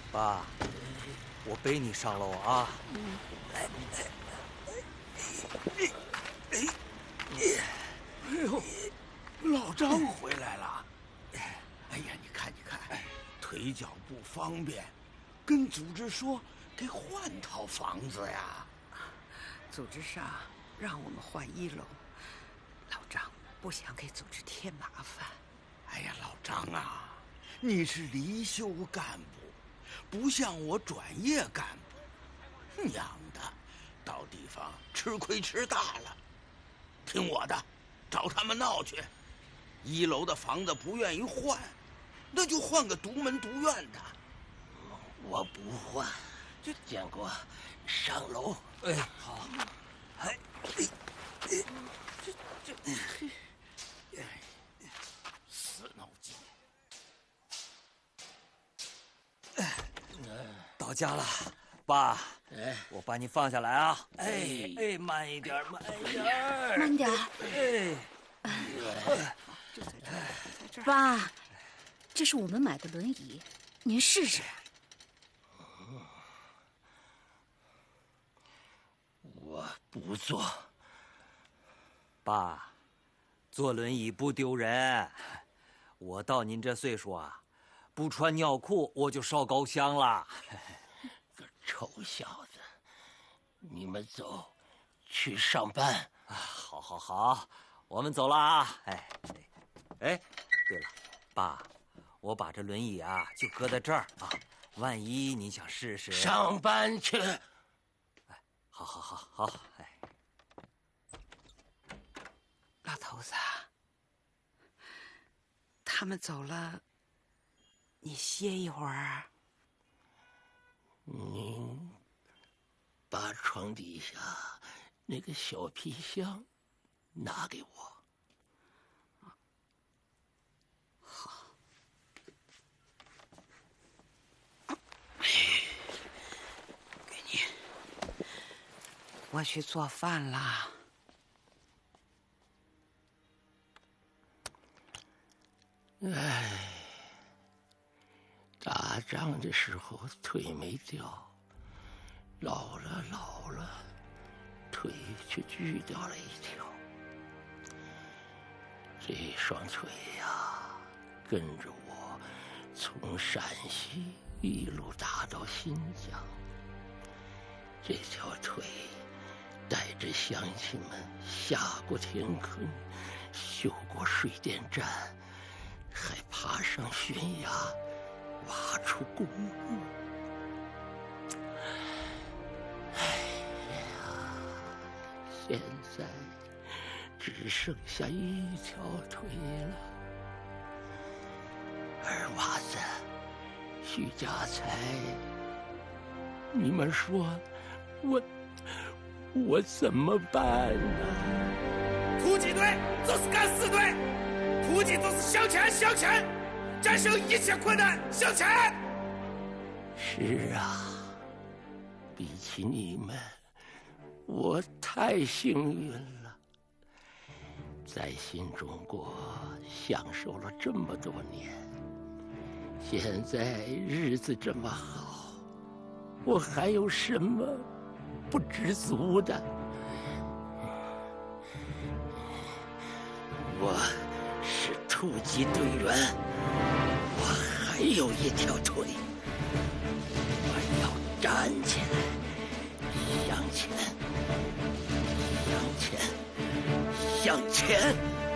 爸，我背你上楼啊！来， 哎呦，老张回来了！哎呀，你看，腿脚不方便，跟组织说给换套房子呀。 组织上让我们换1楼，老张不想给组织添麻烦。 哎呀，老张啊，你是离休干部，不像我转业干部，娘的，到地方吃亏吃大了。听我的，找他们闹去。1楼的房子不愿意换，那就换个独门独院的。 我不换，建国，上楼。 哎，好。哎， 死脑筋。 到家了，爸。 哎， 我把你放下来啊！哎，慢一点，慢一点， 慢点。爸，这是我们买的轮椅，您试试。 我不坐。 爸，坐轮椅不丢人。我到您这岁数啊，不穿尿裤我就烧高香了。 个臭小子，你们走，去上班。 好，我们走了啊！哎，对了，爸，我把这轮椅啊就搁在这儿啊，万一你想试试。 上班去。 哎，好，哎。 老头子，他们走了，你歇一会儿。 您把床底下那个小皮箱拿给我。 好。给你。我去做饭啦。 哎，打仗的时候腿没掉，老了，腿却锯掉了一条。这双腿呀，跟着我从陕西一路打到新疆。这条腿带着乡亲们下过田坑，修过水电站，还爬上悬崖，挖出公路。哎呀，现在只剩下一条腿了。二娃子，徐家财，你们说我怎么办呢？ 突击队就是敢死队，突击就是向前，战胜一切困难，向前。 是啊，比起你们，我太幸运了，在新中国享受了这么多年，现在日子这么好，我还有什么不知足的？我是突击队员，我还有一条腿，我要站起来，向前，向前，向前。